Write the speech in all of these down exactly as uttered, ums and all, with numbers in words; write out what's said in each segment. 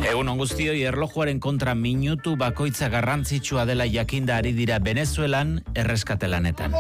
Egun on guztioi, erlojuaren kontra minutu bakoitza garrantzitsua dela jakinda ari dira Venezuelan erreskatelanetan.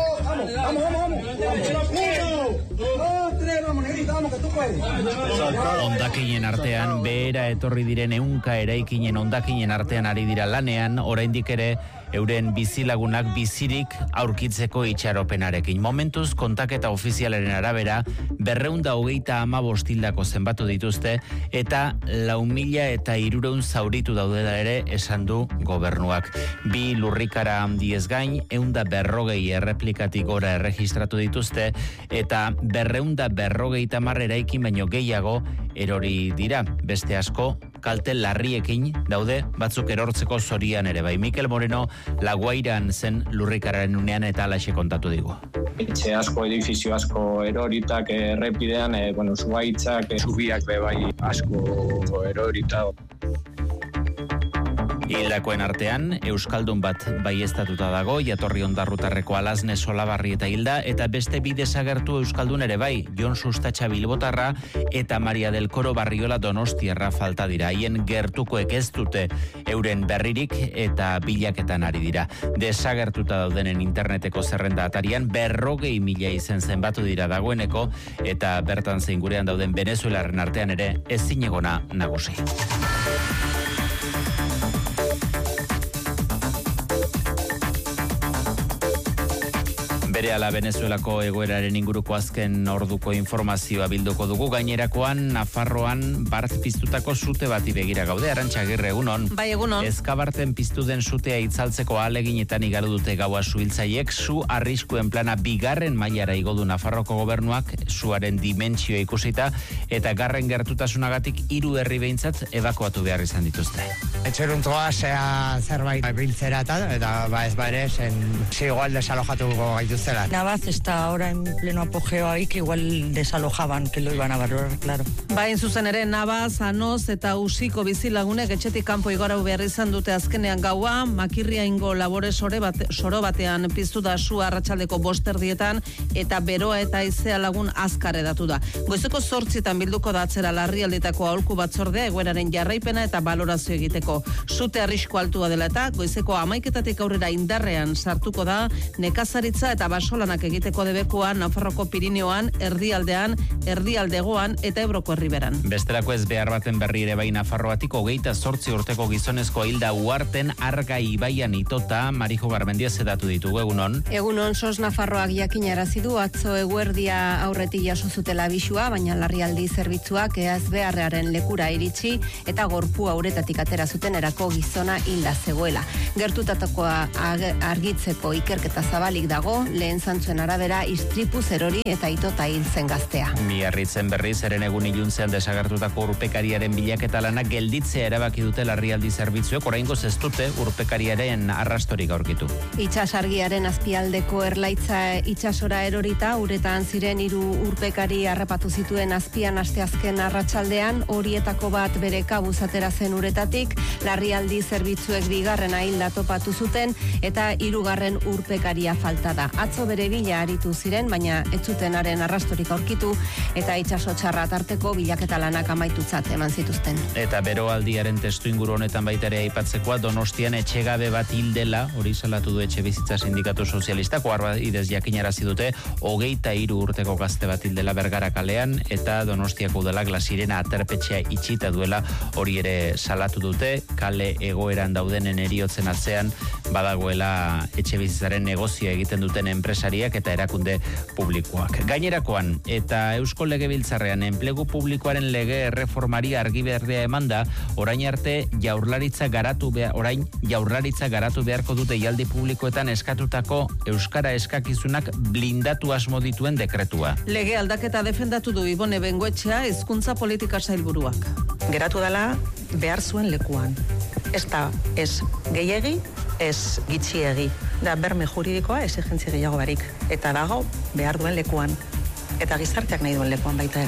Ondakinen artean, behera etorri diren ehunka eraikinen ondakinen artean ari dira lanean, oraindik ere euren bizilagunak bizirik aurkitzeko itxaropenarekin. Momentuz, kontaketa ofizialaren arabera, berreunda hogeita ama bostildako zenbatu dituzte, eta lau mila eta hirureun zauritu daudela ere esan du gobernuak. Bi lurrikara handiez gain, eunda berrogei erreplikatik gora erregistratu dituzte, eta berreunda berrogeita mar eraikin baino gehiago erori dira. Beste asko, kalte larriekin daude, batzuk erortzeko zorian ere bai. Mikel Moreno La Guairan zen lurrikararen unean eta alaxe kontatu digu. Etxe asko, edifizio asko eroritak errepidean, e, bueno, zuaitzak, zubiak be bai asko erorita. Hildakoen artean, Euskaldun bat baieztatuta dago, jatorri ondarrutarreko Alasne Solabarri eta Hilda, eta beste bi desagertu Euskaldun ere bai, Jon Sustatxa Bilbotarra eta Maria del Coro Barriola Donostiarra falta dira. Haien gertukoek ez dute euren berririk eta bilaketan ari dira. Desagertuta daudenen interneteko zerrenda atarian, berrogei mila izen zenbatu dira dagoeneko, eta bertan zein gurean dauden Venezuelaren artean ere ezinegona nagusi. Berehala Venezuelako egoeraren inguruko azken orduko informazioa bilduko dugu. Gainerakoan, Nafarroan bart piztutako sute bati begira gaude. Arantxa Agirre, egunon. Bai, egunon. Ezkabarten piztu den sutea itzaltzeko ahaleginetan igaru dute gaua suhiltzaiek, su arriskuen plana bigarren mailara igo du Nafarroko gobernuak, suaren dimentsioa ikusita, eta garren gertutasunagatik hiru herri behintzat ebakuatu behar izan dituzte. Etxeruntua zea zerbait biltzera eta, eta ba ez ba ere, zen igual desalojatuko gaituzte. Navaz está ahora en pleno apogeo ahí, que igual desalojaban, que lo iban a valorar, claro. Bain zuzen ere, Navaz, Anoz eta Usiko bizilagunek etxetik kanpo igorau behar izan dute azkenean gaua, makirria ingo labore sore bate, soro batean piztu da su arratsaldeko bosterdietan, eta beroa eta izea lagun azkar edatu da. Goizeko zortzietan bilduko da atzera larrialdetako aholku batzordea egoeraren jarraipena eta balorazio egiteko. Sute arrisko altua dela eta goizeko hamaiketatik aurrera indarrean sartuko da nekazaritza eta basolanak egiteko debekuan, Nafarroko Pirineoan, erdialdean, erdialdegoan eta Ebroko herriberan. Bestelako ez behar baten berri ere bai Nafarroatik hogeita zortzi urteko gizonezko Hilda Uarten Arga ibaian itota. Marijo Garmendia zedatu ditugu, egunon. Egunon, Sos Nafarroak jakinarazi du atzo eguerdia aurretik jaso zutela abisua, baina larrialdi zerbitzuak eaz beharrearen lekura iritsi eta gorpua uretatik atera zuten erako gizona hilda zegoela. Gertutatakoa argitzeko ikerketa zabalik dago, lehen zantzuen arabera istripu zerori eta itota hil zen gaztea. Miarritzen berriz, eren egun iluntzean desagertutako urpekariaren bilaketa lanak gelditzea erabaki dute larrialdi zerbitzuek, oraingoz ez dute urpekariaren arrastorik aurkitu. Itsasargiaren azpialdeko erlaitza itsasora erorita, uretan ziren hiru urpekari harrapatu zituen azpian asteazken arratsaldean, horietako bat bere kabuz atera zen uretatik, larrialdi zerbitzuek bigarrena hilda topatu zuten eta hirugarren urpekaria falta da. Atzo bere bila aritu ziren, baina ez zutenaren arrastorik aurkitu eta itsaso txarra tarteko bilaketa lanak amaitutzat eman zituzten. Eta beroaldiaren testu inguru honetan baita ere aipatzekoa, Donostian etxegabe bat hildela, hori salatu du Etxebizitza Sindikatu Sozialistak, oharba idez jakinarazi dute, hogeita hiru urteko gazte bat hildela Bergara kalean, eta Donostiako udalak La Sirena aterpetxea itxita duela, hori ere salatu dute, kale egoeran daudenen eriotzen atzean, badagoela etxebizitzaren negozioa egiten duten enpresariak eta erakunde publikoak. Gainerakoan, eta Eusko Legebiltzarrean enplegu publikoaren lege erreformari argi berdea emanda, orain arte jaurlaritza garatu behar, orain jaurlaritza garatu beharko dute deialdi publikoetan eskatutako euskara eskakizunak blindatu asmo dituen dekretua. Lege aldaketa defendatu du Ibone Bengoetxea hezkuntza politika sailburuak. Geratu dela behar zuen lekuan. Ez da, ez gehiegi, ez gitxiegi. Da berme juridikoa exigentzia gehiago barik. Eta dago behar duen lekuan. Eta gizarteak nahi duen lekuan baita ere.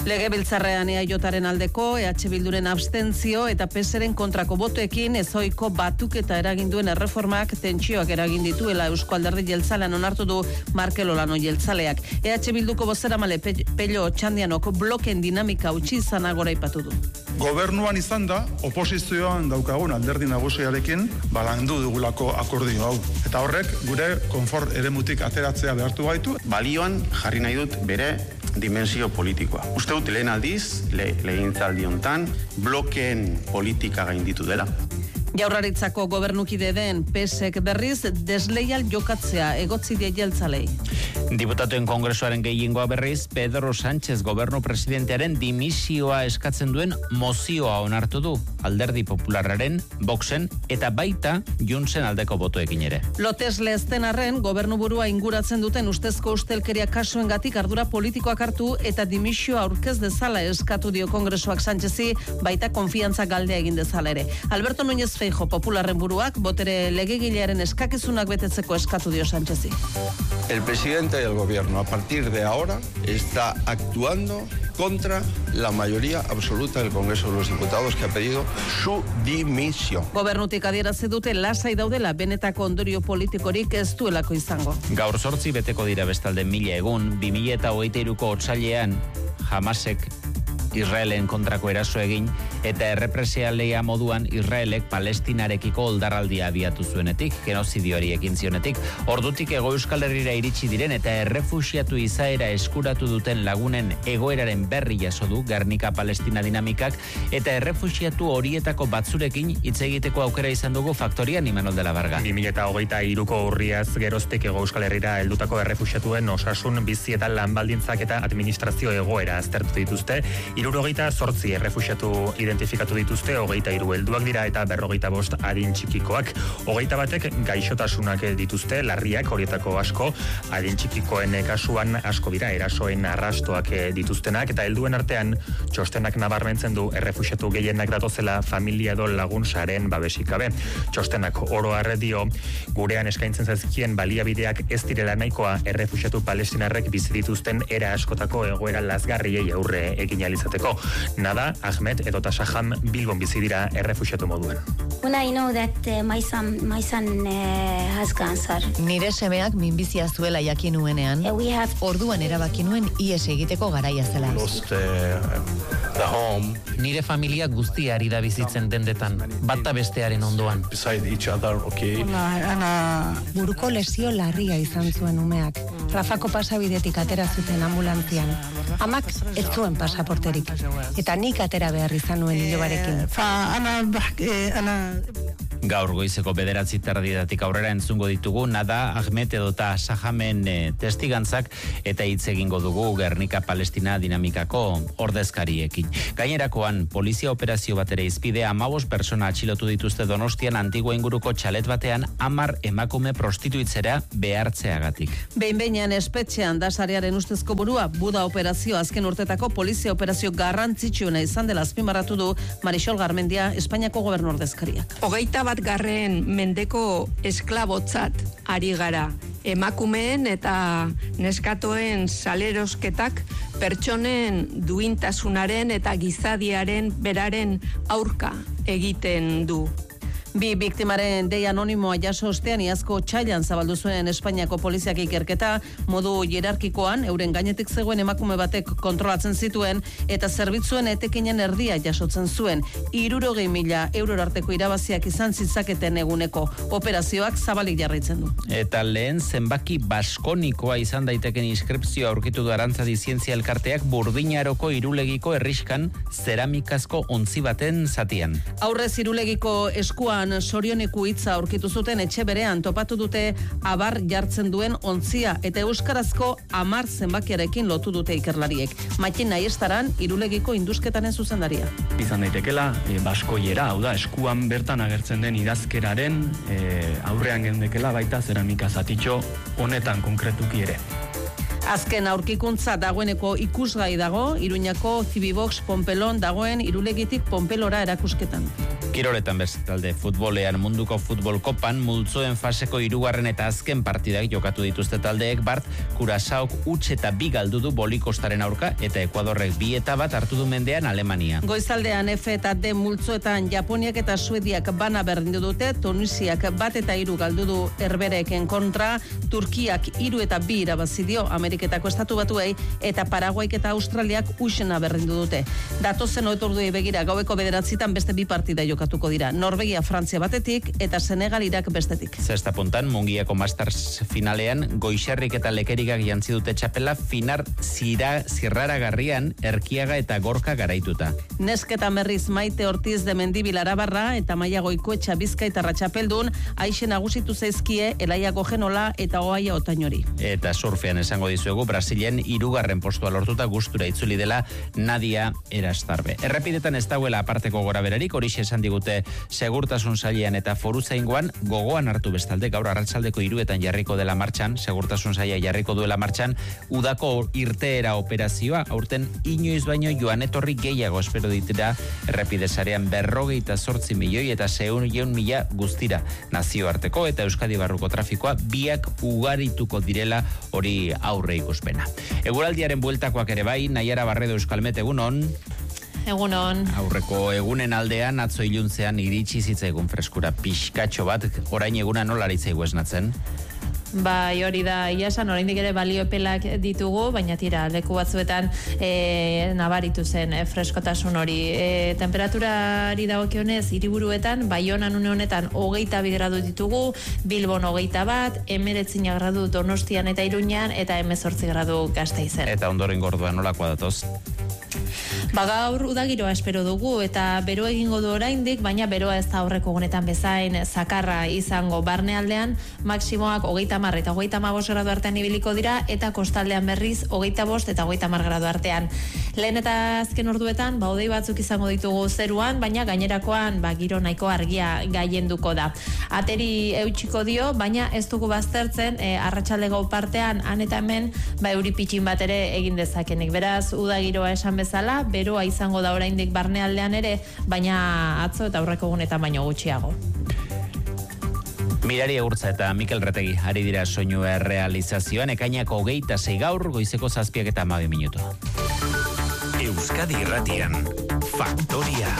Legebiltzarrean E A Jaren aldeko, E H Bilduren abstentzio eta P S ren kontrako botoekin ezoiko batuketa eragin duen erreformak tentsioak eragin dituela Eusko Alderdi Jeltzalean onartu du Markel Olano jeltzaleak. E H Bilduko bozeramale Pello Otxandianok bloken dinamika utzi izana goraipatu du. Gobernuan izan da, oposizioan daukagun alderdi nagusiarekin balandu dugulako akordio hau. Eta horrek gure konfort eremutik ateratzea behartu gaitu. Balioan jarri nahi dut bere dimensio politikoa. Uste dut lehen aldiz, le, legintzaldi hontan, blokeen politika gainditu dela. Jaurlaritzako gobernukide den P S ek berriz desleial jokatzea egotzi die jeltzalei. Diputatuen Kongresuaren gehiengoa berriz Pedro Sánchez gobernu presidentearen dimisioa eskatzen duen mozioa onartu du Alderdi Popularraren, Voxen eta baita Juntzen aldeko botoekin ere. Lotesle ezten arren gobernuburua inguratzen duten ustezko ustelkeria kasuengatik ardura politikoak hartu eta dimisioa aurkez dezala eskatu dio Kongresuak Sánchezi, baita konfiantza galdea egin dezala ere. Alberto Núñez Feijo Popularren buruak botere legegilearen eskakizunak betetzeko eskatu dio Sánchezi. El presidente del gobierno a partir de ahora está actuando contra la mayoría absoluta del Congreso de los Diputados que ha pedido su dimisión. Gobernutik adierazi dute lasai daudela benetako ondorio politikorik ez duelako izango. Gaur zortzi beteko dira bestalde mila egun, bi mila eta hogeita hiruko otsailean Hamasek Israelen kontrako eraso egin eta errepresialea moduan Israelek Palestinarekiko oldarraldia abiatu zuenetik, genozidioari ekin zionetik, ordutik Hego Euskal Herrira iritsi diren eta errefuxiatu izaera eskuratu duten lagunen egoeraren berri jaso du Gernika Palestina dinamikak eta errefuxiatu horietako batzurekin hitz egiteko aukera izan dugu Faktorian Imanol de la Varga. bi mila hogeita hiruko urriaz geroztik Hego Euskal Herrira heldutako errefuxiatuen osasun, bizi eta lan baldintzak eta administrazio egoera aztertu dituzte. Hirurogeita zortzi errefuxiatu identifikatu dituzte, hogeita hiru helduak dira eta berrogeita bost adin txikikoak. Hogeita batek gaixotasunak dituzte, larriak horietako asko, adin txikikoen kasuan asko dira erasoen arrastoak dituztenak, eta helduen artean txostenak nabarmentzen du errefuxiatu gehienak datozela familia edo lagun saren babesik gabe. Txostenak oro har dio gurean eskaintzen zaizkien baliabideak ez direla nahikoa errefuxiatu palestinarrek bizi dituzten era askotako egoera lazgarriei aurre egin ahal izateko. Nada, Ahmed edo Tasaham Bilbon bizi dira errefuxiatu moduan. When I know that uh, my son, my son uh, has cancer. Nire semeak minbizia zuela jakin nuenean, Uh, we have orduan erabaki nuen ihes egiteko garaia zela. Lost, uh, the home Nire familia guztia ari da bizitzen dendetan, bata bestearen ondoan. beside each other, okay. Ana, buruko lesio larria izan zuen umeak. Rafako pasabidetik atera zuten ambulantzian. Amak ez zuen pasaporterik. Eta nik atera behar izan nuen ilobarekin. Fa, ana, ana... Gaur goizeko bederatzi terdietatik aurrera entzungo ditugu Nada, Ahmed edota Sahamen e, testigantzak eta hitz egingo dugu Gernika Palestina dinamikako ordezkariekin. Gainerakoan, polizia operazio batera izpide hamabost persona atxilotu dituzte Donostian Antigua inguruko txalet batean hamar emakume prostituitzera behartzeagatik. Behin-behinean espetxean da sarearen ustezko burua, Buda operazio azken urtetako polizia operazio garrantzitsuena izan dela azpimarratu du Marisol Garmendia, Espainiako gobernu ordezkariak. Hogeita bat garren mendeko esklabotzat ari gara. Emakumeen eta neskatoen salerosketak pertsonen duintasunaren eta gizadiaren beraren aurka egiten du. Bi biktimaren dei anonimoa jaso ostean iazko otsailean zabaldu zuen Espainiako poliziak ikerketa, modu hierarkikoan euren gainetik zegoen emakume batek kontrolatzen zituen eta zerbitzuen etekinen erdia jasotzen zuen. Hirurogei mila euro arteko irabaziak izan zitzaketen eguneko. Operazioak zabalik jarraitzen du. Eta lehen zenbaki baskonikoa izan daiteken inskripzioa aurkitu du Arantzadi Zientzia Elkarteak Burdinaroko Irulegiko herriskan zeramikazko ontzi baten zatian. Aurrez Irulegiko eskua sorioneku hitza aurkitu zuten etxe berean topatu dute abar jartzen duen ontzia eta euskarazko amar zenbakiarekin lotu dute ikerlariek. Matin Naiestaran Irulegiko indusketaren zuzendaria. Izan daitekela e, baskoiera, hau da, eskuan bertan agertzen den idazkeraren e, aurrean gendekela baita zeramika zatitxo honetan konkretuki ere. Azken aurkikuntza dagoeneko ikusgai dago, Iruñako Zibibox Pompelon dagoen Irulegitik Pompelora erakusketan. Kiroletan bestalde futbolean munduko futbol kopan multzoen faseko hirugarren eta azken partidak jokatu dituzte taldeek. Bart, Kurasaok huts eta bi galdu du Bolikostaren aurka eta Ekuadorrek bi eta bat hartu du mendean Alemania. Goizaldean F eta D multzoetan Japoniak eta Suediak bana berdindu dute, Tunisiak bat eta hiru galdu du Herbereken kontra, Turkiak hiru eta bi irabazi dio Ameriketako Estatu Batuei eta Paraguaik eta Australiak uxena berdindu dute. Datozen oetorduei begira gaueko bederatzitan beste bi partida jokatuko dira. Norvegia Frantzia batetik eta Senegal Irak bestetik. Zesta puntan, Mungiako Masters finalean, Goixerrik eta Lekerikak jantzi dute txapela finar zira, zirraragarrian Erkiaga eta Gorka garaituta. Nesketan berriz Maite Ortiz de Mendibil Arabarra eta Maia Goikoetxa Bizkaitarra txapeldun, aixe nagusitu zaizkie Elaia Gogenola eta Oaia Otainori. Eta surfean esango dizuegu, Brasilen hirugarren postua lortuta gustura itzuli dela Nadia Erastarbe. Errepidetan ez dauela aparteko gora berarik, horixe esan digute segurtasun sailean eta foruzaingoan gogoan hartu bestalde gaur arratsaldeko hiruetan jarriko dela martxan, segurtasun saila jarriko duela martxan, udako irteera operazioa, aurten inoiz baino joan etorri gehiago espero ditira errepide sarean berrogeita zortzi milioi eta seiehun mila guztira. Nazioarteko eta Euskadi barruko trafikoa biak ugarituko direla hori aurre ikuspena. Eguraldiaren bueltakoak ere bai, Naiara Barredo Euskalmet, egunon. Egunon. Aurreko egunen aldean, atzo iluntzean iritsi zitzaigun freskura pixkatxo bat, orain eguna nola aritzaigu esnatzen? Bai, hori da, iasan oraindik ere baliopelak ditugu, baina tira, leku batzuetan e, nabaritu zen e, freskotasun hori. E, temperaturari dagokionez, hiriburuetan, Baionan une honetan hogeita bi gradu ditugu, Bilbon hogeita bat, hemeretzina gradu Donostian eta Iruñan, eta hemezortzi gradu Gasteizen. Eta ondoren gordua nolakoa datoz? Ba, gaur udagiroa espero dugu eta bero egingo du oraindik, baina beroa ez da aurreko egunetan bezain zakarra izango. Barnealdean maksimoak hogeita hamar eta hogeita hamabost gradu artean ibiliko dira eta kostaldean berriz hogeita bost eta hogeita hamar gradu artean. Lehen eta azken orduetan ba hodei batzuk izango ditugu zeruan, baina gainerakoan ba giro nahiko argia gailenduko da. Ateri eutxiko dio, baina ez dugu baztertzen e, arratsaldeko partean han eta hemen ba euri pitxin bat ere egin dezakenik. Beraz, udagiroa esan bezala, beroa izango da oraindik barnealdean ere, baina atzo eta aurreko egunetan baino gutxiago. Mirari Egurtza eta Mikel Retegi ari dira soinu errealizazioan, ekainako hogeita sei gaur, goizeko zazpiak eta hamabi minutu. Euskadi Irratian, Faktoria.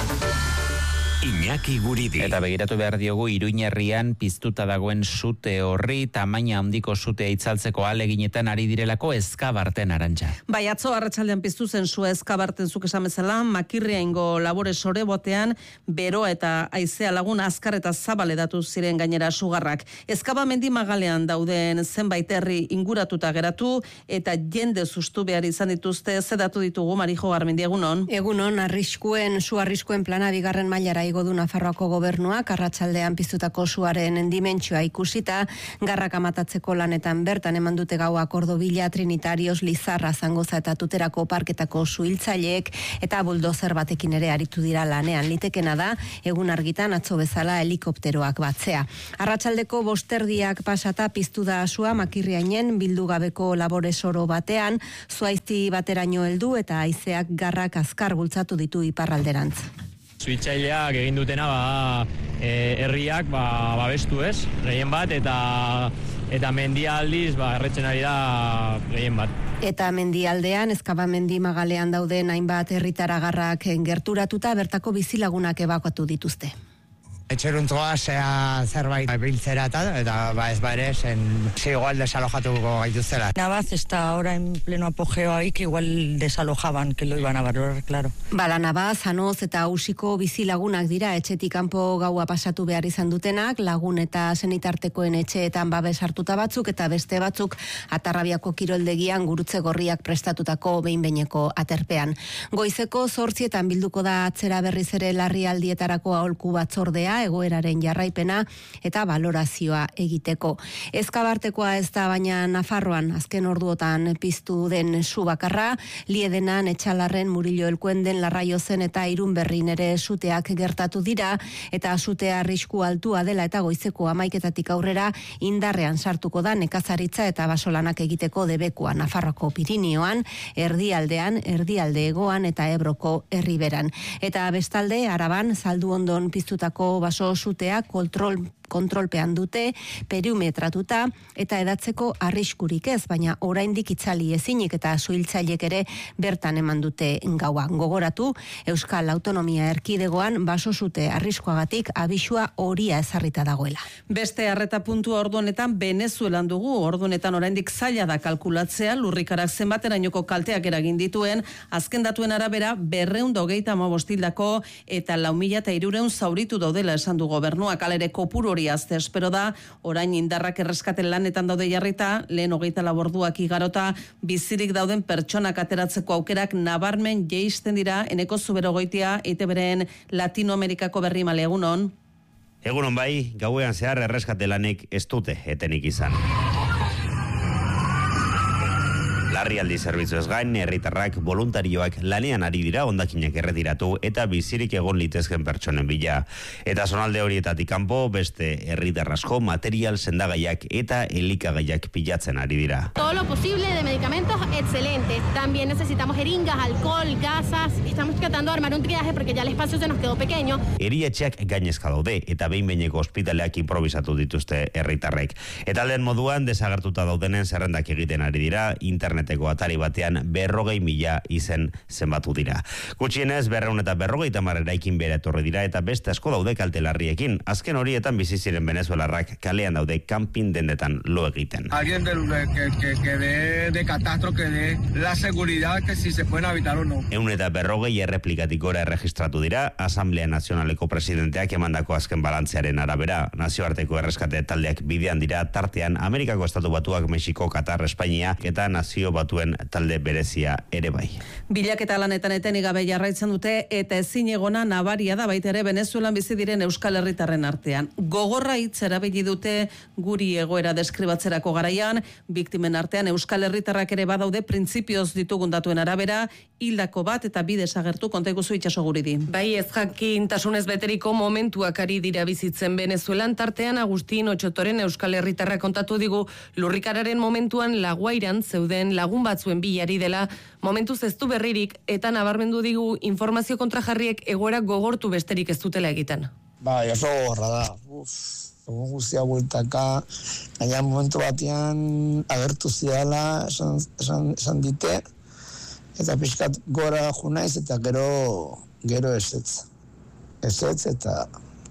Iñaki Guridi. Eta begiratu behar diogu Iruin herrian piztuta dagoen sute horri, tamaina handiko sutea itzaltzeko ahaleginetan ari direlako Eskabarten Arantxa. Bai, atzo arratsaldean piztu zen su Eskabarten zuk esan bezala, Makirriaingo labore sore botean beroa eta haizea lagun azkar eta zabal edatu ziren gainera sugarrak. Eskaba mendi magalean dauden zenbait herri inguratuta geratu eta jende sustu behar izan dituzte, zedatu ditugu Marijo Garmendi, egunon. Egunon, arriskuen, su arriskuen plana bigarren mailara igo du Nafarroako gobernuak, arratsaldean piztutako suaren dimentsioa ikusita, garrak amatatzeko lanetan bertan eman dute gaua Kordobila, Trinitarios, Lizarra, Zangoza eta Tuterako parketako suhiltzaileek eta buldozer batekin ere aritu dira lanean. Litekena da, egun argitan atzo bezala helikopteroak batzea. Arratsaldeko bosterdiak pasata piztu da sua Makirriainen bildu gabeko labore soro batean, zuaizti bateraino heldu eta haizeak garrak azkar bultzatu ditu iparralderantz. Suhiltzaileak egin dutena ba, e, herriak ba, babestu ez, gehien bat, eta eta mendia aldiz ba, erretzen ari da gehien bat. Eta mendialdean, Eskabamendi magalean dauden hainbat herritaragarrak gerturatuta bertako bizilagunak ebakuatu dituzte. Etxeruntzoa zea zerbait biltzera eta, eta ba ez ba ere, zen si igual desalojatuko gaituztela. Navaz está ahora en pleno apogeo ahí, que igual desalojaban, que lo iban a valorar, claro. Bala Navaz, Anoz eta Ausiko bizilagunak dira etxetik kanpo gaua pasatu behar izan dutenak, lagun eta senitartekoen etxeetan babes hartuta batzuk eta beste batzuk Atarrabiako kiroldegian gurutze gorriak prestatutako behin-behineko aterpean. Goizeko zortzietan bilduko da atzera berriz ere larrialdietarako aholku batzordea, dela egoeraren jarraipena eta valorazioa egiteko. Ezkabartekoa ez da baina Nafarroan azken orduotan piztu den su bakarra, Liedenan, Etxalarren, Murillo Elkuenden, Larraiozen eta Irunberrin ere suteak gertatu dira eta sutea arrisku altua dela eta goizeko hamaiketatik aurrera indarrean sartuko da nekazaritza eta basolanak egiteko debekua Nafarroko Pirinioan, erdialdean, erdialde egoan eta Ebroko herriberan. Eta bestalde, Araban, Zalduondon piztutako baso sutea kontrol kontrolpean dute, perimetratuta eta edatzeko arriskurik ez, baina oraindik itzali ezinik eta suhiltzaileek ere bertan eman dute gaua. Gogoratu, Euskal Autonomia Erkidegoan baso sute arriskuagatik abisua horia ezarrita dagoela. Beste arreta puntua ordu honetan Venezuelan dugu, ordu honetan oraindik zaila da kalkulatzea, lurrikarak zenbaterainoko kalteak eragin dituen, azken datuen arabera berrehun eta hogeita hamabost hildako eta lau mila eta hirurehun zauritu daudela esan du gobernuak, hala ere kopuru hori azte espero da, orain indarrak erreskaten lanetan daude jarrita, lehen hogeita lau orduak igarota, bizirik dauden pertsonak ateratzeko aukerak nabarmen jeisten dira, eneko zuberogoitia, E T Bren Latinoamerikako berri male, egunon. Egunon bai, gauean zehar erreskate lanek ez dute etenik izan. Larrialdi zerbitzu ez gain, herritarrak voluntarioak lanean ari dira hondakinak erretiratu eta bizirik egon litezken pertsonen bila. Eta zonalde horietatik kanpo beste herritar asko material sendagaiak eta elikagaiak pilatzen ari dira. Todo lo posible de medicamentos excelentes. También necesitamos jeringas, alcohol, gasas. Estamos tratando de armar un triaje porque ya el espacio se nos quedó pequeño. Erietxeak gainezka daude eta behin-behineko ospitaleak improvisatu dituzte herritarrek. Eta lehen moduan desagertuta daudenen zerrendak egiten ari dira, internet atari batean berrogei mila izen zenbatu dira. Gutxienez, berreun eta berrogei tamar eraikin bere etorri dira eta beste asko daude kalte larriekin. Azken horietan bizi ziren venezuelarrak kalean daude kanpin dendetan lo egiten. Alguien de, que, que, que de, de catastro que de la seguridad que si se pueden habitar o no. Eun eta berrogei erreplikatik gora erregistratu dira, Asamblea Nazionaleko presidenteak emandako azken balantzearen arabera. Nazioarteko erreskate taldeak bidean dira, tartean Amerikako Estatu Batuak, Mexiko, Katar, Espainia eta nazio batuen talde berezia ere bai. Bilaketa lanetan etenik gabe jarraitzen dute eta ezin egona nabaria da baita ere Venezuelan bizi diren euskal herritarren artean. Gogorra hitz erabili dute guri egoera deskribatzerako garaian, biktimen artean euskal herritarrak ere badaude printzipioz ditugun datuen arabera, hildako bat eta bi desagertu konta iguzu itxaso guridi. Bai, ez jakintasunez beteriko momentuak ari dira bizitzen Venezuelan, tartean Agustin Otxotoren euskal herritarra kontatu digu lurrikararen momentuan Laguairan zeuden lagun batzuen bilari dela, momentuz ez du berririk eta nabarmendu digu informazio kontrajarriek egoera gogortu besterik ez dutela egiten. Bai, oso gogorra da. Uf, egun guztia bueltaka, gaina momentu batean agertu zidala, esan, esan, esan dite, eta pixkat gora junaiz eta gero gero ezetz. Ezetz eta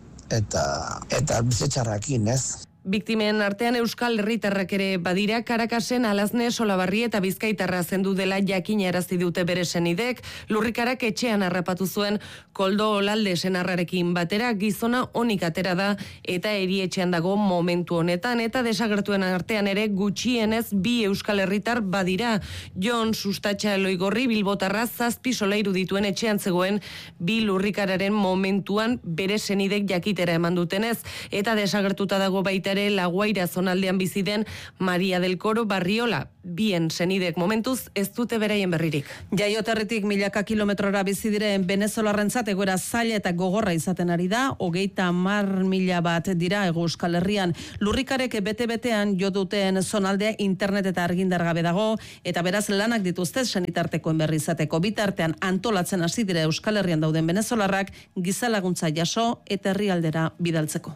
eta eta bizetxarrakin, ez? Biktimen artean euskal herritarrak ere badira, Karakasen Alazne, Solabarri eta Bizkaitarra zendu dela jakinarazi dute bere senidek, lurrikarak etxean harrapatu zuen Koldo Olalde senarrarekin batera, gizona onik atera da eta erietxean dago momentu honetan, eta desagertuen artean ere gutxienez bi euskal herritar badira. Jon Sustatxa Eloigorri Bilbotarra zazpi solairu dituen etxean zegoen bi lurrikararen momentuan bere senidek jakitera eman dutenez, eta desagertuta dago baita ere Laguaira zonaldean bizi den Maria del Coro Barriola. Bien senidek momentuz ez dute beraien berririk. Jaioterritik milaka kilometrora bizi diren venezolarrentzat egoera zaila eta gogorra izaten ari da, hogeita hamar mila bat dira Hego Euskal Herrian. Lurrikarek bete-betean jo duten zonaldea internet eta argindar gabe dago, eta beraz lanak dituzte sanitartekoen berri izateko. Bitartean antolatzen hasi dira Euskal Herrian dauden venezolarrak gizalaguntza jaso eta herrialdera bidaltzeko.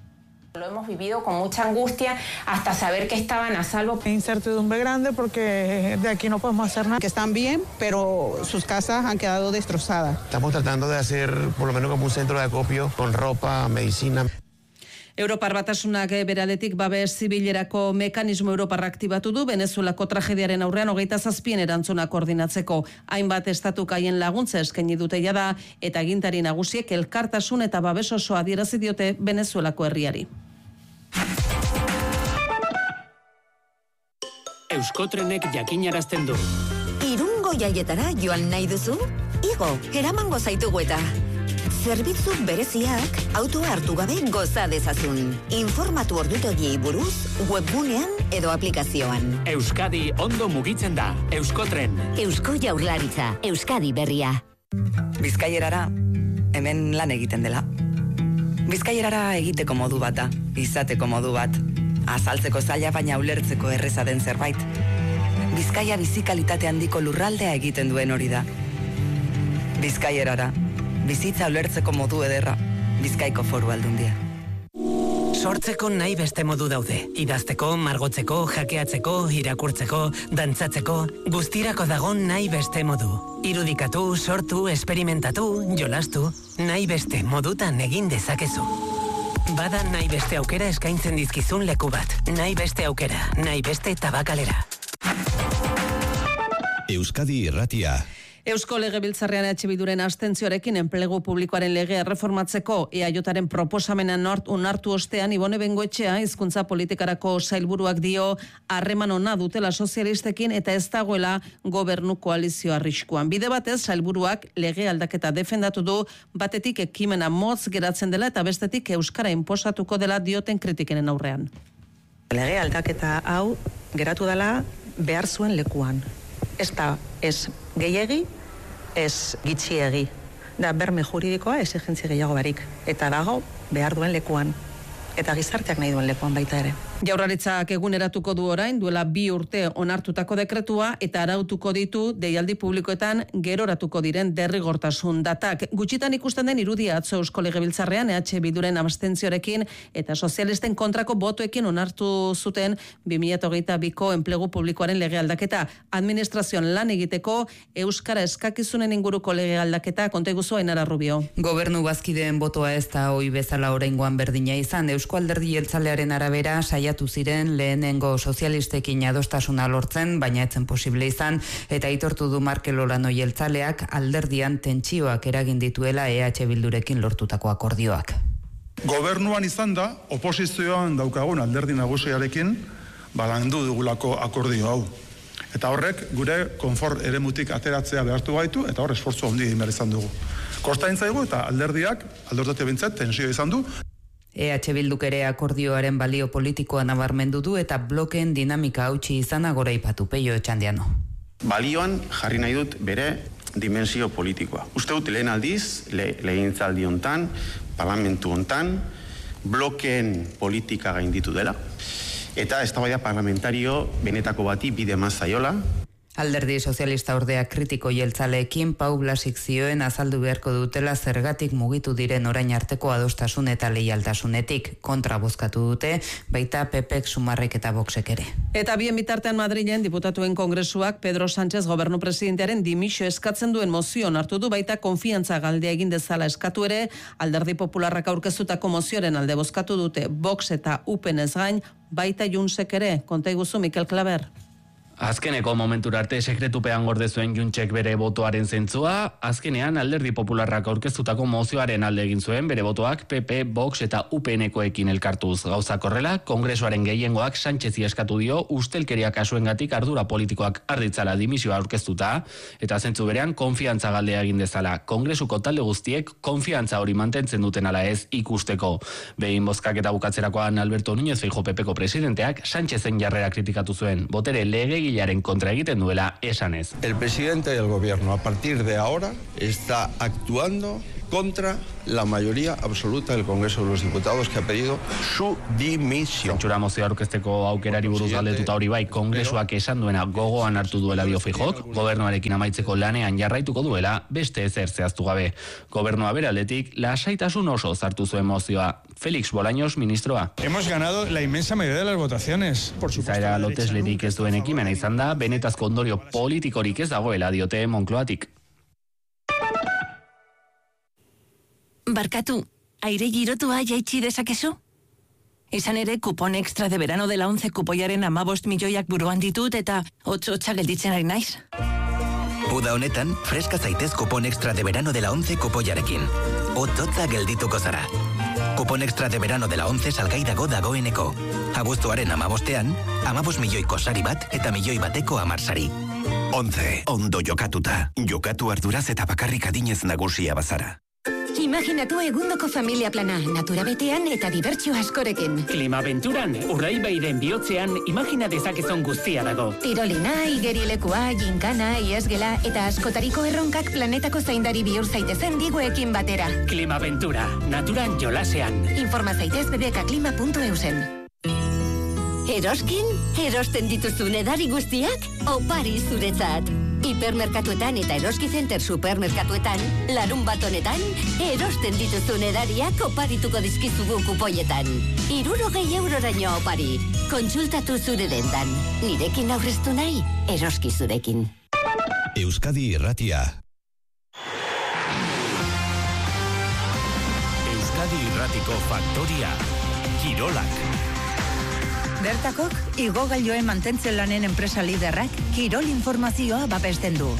Lo hemos vivido con mucha angustia hasta saber que estaban a salvo. Incertidumbre grande porque de aquí no podemos hacer nada. Que están bien, pero sus casas han quedado destrozadas. Estamos tratando de hacer por lo menos como un centro de acopio con ropa, medicina. Europar Batasunak beraletik babes zibilerako mekanismo Europarra aktibatu du Venezuelako tragediaren aurrean hogeita zazpien erantzuna koordinatzeko. Hainbat estatuk haien laguntza eskaini dute jada eta agintari nagusiek elkartasun eta babes osoa adierazi diote Venezuelako herriari. Euskotrenek jakinarazten du. Irungo jaietara joan nahi duzu? Igo, eramango zaitugu eta. Zerbitzu bereziak autoa hartu gabe goza dezazun. Informatu ordutegiei buruz, webgunean edo aplikazioan. Euskadi ondo mugitzen da. Euskotren. Eusko Jaurlaritza. Euskadi berria. Bizkaierara, hemen lan egiten dela. Bizkaierara egiteko modu bata, izateko modu bat. Azaltzeko zaila baina ulertzeko erreza den zerbait. Bizkaia bizikalitate handiko lurraldea egiten duen hori da. Bizkaierara, bizitza ulertzeko modu ederra, Bizkaiko Foru Aldundia. Sortzeko nahi beste modu daude. Idazteko, margotzeko, jakeatzeko, irakurtzeko, dantzatzeko, guztirako dago nahi beste modu. Irudikatu, sortu, esperimentatu, jolastu, nahi beste modutan egin dezakezu. Bada nahi beste aukera eskaintzen dizkizun leku bat. Nahi beste aukera, nahi beste tabakalera. Euskadi Irratia. Eusko Legebiltzarrean E H Bilduren abstentzioarekin enplegu publikoaren legea reformatzeko E A Jaren proposamenan onartu ostean Ibone Bengoetxea hizkuntza politikarako sailburuak dio harreman ona dutela sozialistekin eta ez dagoela gobernu koalizio arriskuan. Bide batez sailburuak lege aldaketa defendatu du, batetik ekimena motz geratzen dela eta bestetik euskara inposatuko dela dioten kritikenen aurrean. Lege aldaketa hau geratu dela behar zuen lekuan. Ez da, ez gehiegi, ez gitxiegi. Da, berme juridikoa exigentzia gehiago barik. Eta dago behar duen lekuan. Eta gizarteak nahi duen lekuan baita ere. Jaurlaritzak eguneratuko du orain, duela bi urte onartutako dekretua eta arautuko ditu deialdi publikoetan geroratuko diren derrigortasun datak. Gutxitan ikusten den irudia atzo Eusko Legebiltzarrean E H Bilduren abstentzioarekin eta sozialisten kontrako botoekin onartu zuten bi mila hogeita biko enplegu publikoaren lege aldaketa. Administrazioan lan egiteko euskara eskakizunen inguruko lege aldaketa konta iguzu Ainara Rubio. Gobernu bazkideen botoa ez da ohi bezala oraingoan berdina izan. Eusko Alderdi Jeltzalearen arabera saiatu ziren lehenengo sozialistekin adostasuna lortzen, baina etzen posible izan, eta aitortu du Markel Olano Jeltzaleak alderdian tentsioak eragin dituela E H Bildurekin lortutako akordioak. Gobernuan izan da, oposizioan daukagun alderdi nagusiarekin balandu dugulako akordio hau. Eta horrek gure konfort eremutik ateratzea behartu gaitu, eta hor esfortzu handi egin behar izan dugu. Kosta intzaigu eta alderdiak, aldortate bintzat, tensio izan du. E H Bilduk ere akordioaren balio politikoa nabarmendu du eta blokeen dinamika hautsi izana goraipatu Peio Etxandiano. Balioan jarri nahi dut bere dimensio politikoa. Uste dut lehen aldiz, le, legintzaldi hontan, parlamentu hontan, blokeen politika gainditu dela, eta eztabaida parlamentario benetako bati bide emaz zaiola. Alderdi sozialista ordea kritiko jeltzaleekin Pau Blasik zioen azaldu beharko dutela zergatik mugitu diren orain arteko adostasun eta leialtasunetik. Kontra bozkatu dute, baita P Pek, Sumarrek eta Voxek ere. Eta bien bitartean Madrilen diputatuen kongresuak Pedro Sánchez gobernu presidentearen dimisio eskatzen duen mozio hartu du, baita konfiantza galdea egin dezala eskatu ere. Alderdi Popularrak aurkeztutako mozioaren alde bozkatu dute Vox eta U P N ez gain, baita Junsek ere. Konta iguzu Mikel Klaber. Azkeneko momentura arte sekretupean gorde zuen Juntsek bere botoaren zentzua, azkenean Alderdi Popularrak aurkeztutako mozioaren alde egin zuen bere botoak P P, Vox eta U P N-koekin elkartuz. Gauzak horrela, kongresuaren gehiengoak Sánchezi eskatu dio ustelkeria kasuengatik ardura politikoak arditzala dimisioa aurkeztuta, eta zentzu berean konfiantza galdea egin dezala. Kongresuko talde guztiek konfiantza hori mantentzen duten ala ez ikusteko. Behin bozkaketa bukatzerakoan Alberto Núñez Feijóo P Pko presidenteak Sánchezen jarrera kritikatu zuen. Botere lege Yaren kontra egiten duela esanez. El presidente del gobierno a partir de ahora está actuando contra la mayoría absoluta del Congreso de los Diputados que ha pedido su dimisión. Zentsura mozioa aurkezteko aukerari buruz galdetuta hori bai, Kongresuak esan duena gogoan hartu duela dio Feijóok, gobernuarekin amaitzeko lanean jarraituko duela beste ezer zehaztu gabe. Gobernua bere aldetik lasaitasun oso zartu zuen mozioa. Félix Bolaños, ministroa. Hemos ganado la inmensa mayoría de las votaciones. Por supuesto. Izaera loteslerik ez duen ekimena izan da, benetazko ondorio politikorik ez dagoela diote Moncloatik. Barkatu, aire girotua jaitsi dezakezu? Izan ere, kupon extra de verano de la once kupoiaren amabost milioiak buruan ditut eta hotz-hotza gelditzen ari naiz. Uda honetan, freska zaitez kupon extra de verano de la once kupoiarekin. Hotz-hotza geldituko zara. Kupon extra de verano de la once salgai dago dagoeneko. Abuztuaren amabostean, amabos milioiko sari bat eta milioi bateko amar sari. Once, ondo jokatuta. Jokatu arduraz eta bakarrik adinez nagusia bazara. Imaginatu egundoko familia plana, natura betean eta dibertsio askorekin. Klimaventuran, Urdaibairen bihotzean imagina dezakezon guztia dago. Tirolina, igerilekua, ginkana, iesgela eta askotariko erronkak planetako zaindari bihur zaitezen diguekin batera. Klimaventura, naturan jolasean. Informa zaitez bbkklima puntu eusen. Eroskin? Erosten dituzun edari guztiak? Opari zuretzat. Hipermerkatuetan eta Eroski Center supermerkatuetan, larun bat honetan, erosten dituzun edariak oparituko dizkizugu kupoietan. Hirurogei euroraino opari. Kontsultatu zure dendan. Nirekin aurreztu nahi, Eroski zurekin. Euskadi Irratia. Euskadi Irratiko Faktoria. Kirolak. Bertakok, igogailoen mantentzen lanen enpresa liderrak, kirol informazioa babesten du.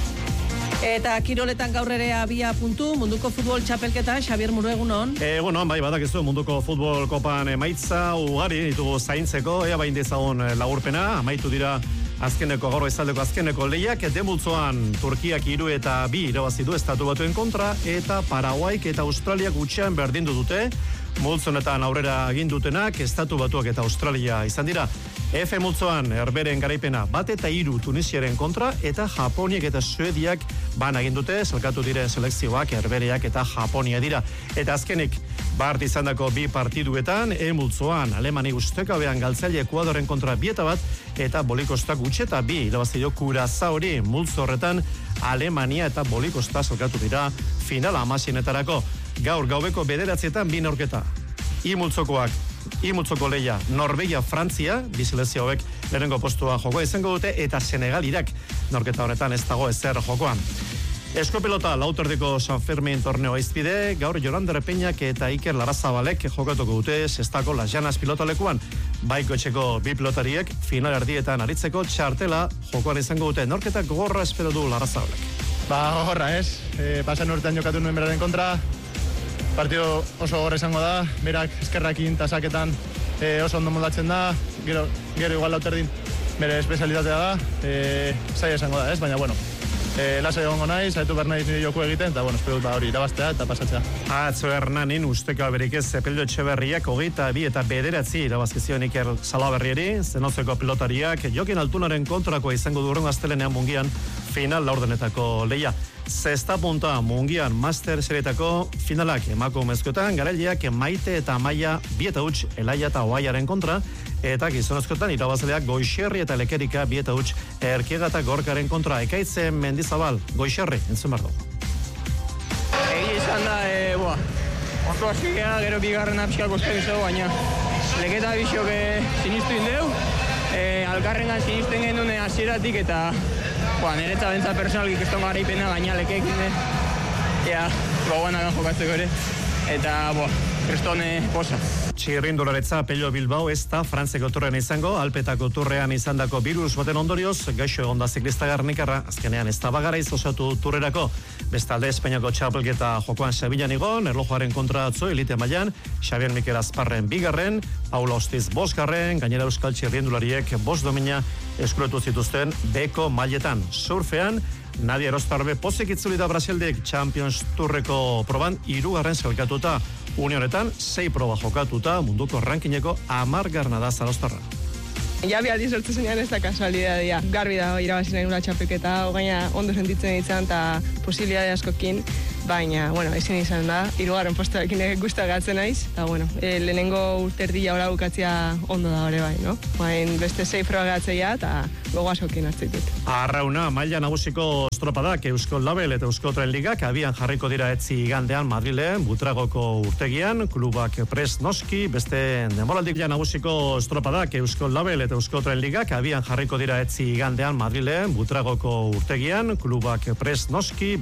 Eta kiroletan gaur ere abia puntu, munduko futbol txapelketa, Xabier Muru, egunon. Egunon, bai, badakizu, munduko futbol kopan emaitza ugari ditugu zaintzeko, ea bain dezagun lagurpena, amaitu dira azkeneko, gaur ezaldeko azkeneko lehiak, demultzoan Turkiak hiru eta bi irabazi du estatu batuen kontra, eta Paraguaik eta Australiak gutxean berdindu dute, multzonetan aurrera egin dutenak, estatu batuak eta Australia izan dira. F multzoan Herberen garaipena bat eta hiru Tunisiaren kontra, eta Japoniak eta Suediak ban egin dute, zelkatu dire selekzioak Herbereak eta Japonia dira. Eta azkenik, bart izandako bi partiduetan, E multzoan Alemani ustekabean galtzaile Ekuadoren kontra bieta bat, eta Bolikostak gutxeta bi irabazio Kurazaori multzo horretan Alemania eta Bolikosta zelkatu dira finala hamasienetarako. Gaur gaubeko bederatzietan bi neurketa. I multzokoak, I multzoko leia Norvegia, Frantzia, biselezio hauek lehenengo postua jokoa izango dute, eta Senegal, Irak, neurketa honetan ez dago ezer jokoan. Eskopelota lauterdiko San Fermin torneo izpide, gaur Jolander Peñak eta Iker Larazabalek jokatuko dute Sestako Las Llanas pilotalekuan. Baiko etxeko bi pilotariek final erdietan aritzeko txartela jokoan izango dute. Norketak gogorra espero du Larazabalek. Ba, gogorra ez. E, pasan urtean jokatu nuen beraren kontra. Partido oso gogorra izango da. Berak eskerrakin eta saketan e, oso ondo moldatzen da. Gero, gero igual lauterdin bere espezialitatea da. E, zaila izango da ez, baina bueno. E, Lasa egongo naiz, zaitu behar naiz nire joku egiten, eta bueno, espero ba, hori irabaztea eta pasatzea. Atzo Hernanin usteka berik ez Pello Etxeberriak hogeita bi eta bederatzi irabazkizion Iker Salaberrieri, zenozeko pilotariak Jokin Altunaren kontrakoa izango durun astelenean mungian final laurdenetako leia. Zesta punta mungian master serietako finalak emakumezkoetan, garaileak Maite eta Amaia bieta huts Elaia eta Oaiaren kontra, eta gizonezkoetan irabazleak Goixerri eta Lekerika bieta huts Erkiega eta Gorkaren kontra. Ekaitzen Mendizabal, Goixerri, entzun behar dugu. Egi izan da, e, boa, oso asikea, gero bigarren apixkak osten izan, baina leketa bixok e, sinistu indeu, e, alkarrengan sinisten genuen hasieratik eta boa, niretza bentza personalki keston garaipena, baina lekeekin, ea, gogoan agan jokatzeko ere, eta, boa, kristone posa. Txirrindularetza Pello Bilbao ez da Frantzeko turrean izango, Alpetako turrean izandako virus baten ondorioz, gaixo egon da ziklista garnikarra, azkenean ez da bagaraiz osatu turrerako. Bestalde Espainiako txapelketa jokoan Sevillan igon, erlojuaren kontra atzo elite mailan, Xabier Mikel Azparren bigarren, Paula Ostiz bosgarren, gainera euskal txirrindulariek bost domina eskuretu zituzten beko mailetan. Surfean, Nadia Erostarbe pozik itzuli da Brasildik Champions Tourreko proban hirugarren zelkatuta. Unionetan, sei proba jokatuta munduko rankingeko amargarna da Zarostarra. Ja, bi aldiz sortu zenean ez da kasualidadea. Garbi da irabazi nahi nula txapelketa, gaina ondo sentitzen ditzen eta posibilidade askokin, baina, bueno, ezin izan da, hirugarren postuarekin guztak gatzen naiz, eta, bueno, e, lehenengo urterdia hola bukatzea ondo da hori bai, no? Baina beste sei proba gatzea eta gogo askokin hartzen dut. Arrauna, maila nagusiko estropadak Eusko Label eta Eusko Tren Ligak abian jarriko dira etzi igandean Madrilen, Butragoko urtegian, klubak prest noski, beste denboraldik ja nagusiko estropadak Eusko Label eta Eusko Tren Ligak abian jarriko dira etzi igandean Madrilen, Butragoko urtegian, klubak prest noski,